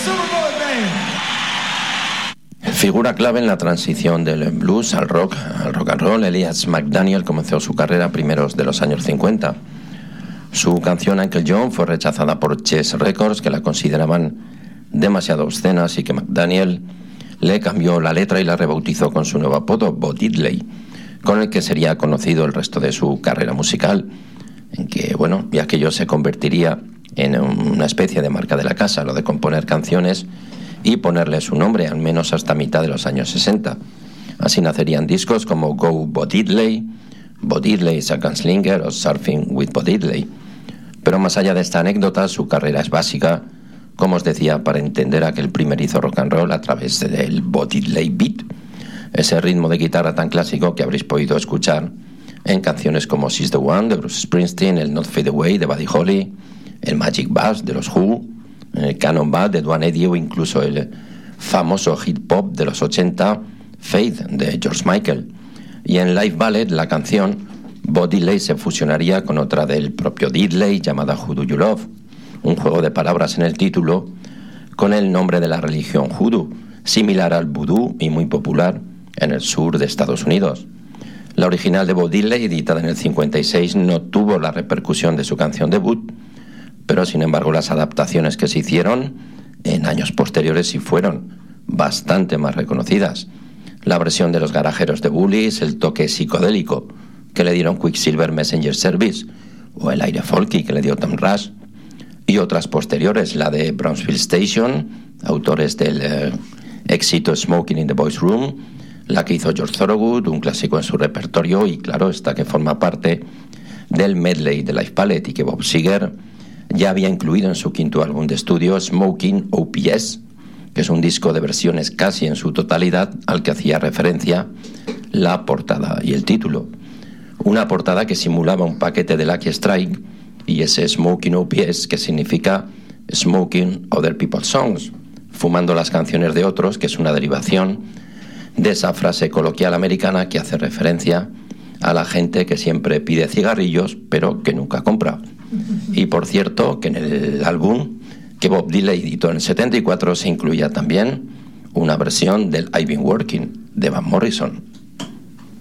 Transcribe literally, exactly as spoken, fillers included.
Figura clave en la transición del blues al rock, al rock and roll, Elias McDaniel comenzó su carrera a primeros de los años cincuenta. Su canción Uncle John fue rechazada por Chess Records, que la consideraban demasiado obscena, así que McDaniel le cambió la letra y la rebautizó con su nuevo apodo, Bo Diddley, con el que sería conocido el resto de su carrera musical, en que, bueno, y aquello se convertiría en una especie de marca de la casa, lo de componer canciones y ponerle su nombre, al menos hasta mitad de los años sesenta. Así nacerían discos como Go Bo Diddley, Bo Diddley's a Gunslinger o Surfing with Bo Diddley. Pero más allá de esta anécdota, su carrera es básica, como os decía, para entender aquel primerizo rock and roll a través del Bo Diddley beat, ese ritmo de guitarra tan clásico que habréis podido escuchar en canciones como She's the One de Bruce Springsteen, el Not Fade Away de Buddy Holly, el Magic Bass de los Who, el Cannonball de Duane Eddy o incluso el famoso hit pop de los ochenta, Faith de George Michael. Y en Live Ballet, la canción, Bo Diddley se fusionaría con otra del propio Diddley llamada Who Do You Love, un juego de palabras en el título con el nombre de la religión Hoodoo, similar al vudú y muy popular en el sur de Estados Unidos. La original de Bo Diddley, editada en el cincuenta y seis, no tuvo la repercusión de su canción debut, pero sin embargo las adaptaciones que se hicieron en años posteriores sí fueron bastante más reconocidas. La versión de los Garajeros de Bullies, el toque psicodélico que le dieron Quicksilver Messenger Service, o el aire folky que le dio Tom Rush, y otras posteriores, la de Brownsville Station, autores del eh, éxito Smoking in the Boys Room, la que hizo George Thorogood, un clásico en su repertorio, y claro, esta que forma parte del medley de Live Ballet y que Bob Seger ya había incluido en su quinto álbum de estudio, Smoking O P S, que es un disco de versiones casi en su totalidad al que hacía referencia la portada y el título. Una portada que simulaba un paquete de Lucky Strike y ese Smoking O P S que significa Smoking Other People's Songs, fumando las canciones de otros, que es una derivación de esa frase coloquial americana que hace referencia a la gente que siempre pide cigarrillos pero que nunca compra. Y por cierto, que en el álbum que Bob Diddley editó en el setenta y cuatro se incluía también una versión del I've Been Working de Van Morrison.